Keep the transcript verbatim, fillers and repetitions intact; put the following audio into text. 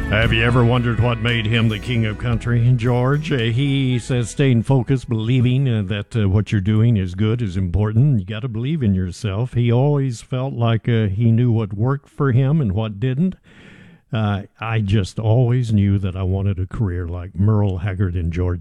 Have you ever wondered what made him the king of country, George? Uh, he says staying focused, believing uh, that uh, what you're doing is good, is important. You got to believe in yourself. He always felt like uh, he knew what worked for him and what didn't. Uh, I just always knew that I wanted a career like Merle Haggard and George